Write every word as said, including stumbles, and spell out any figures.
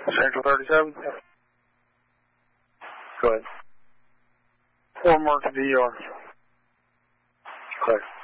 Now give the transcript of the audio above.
Central thirty-seven. Go ahead. Four mark to D R. Clear.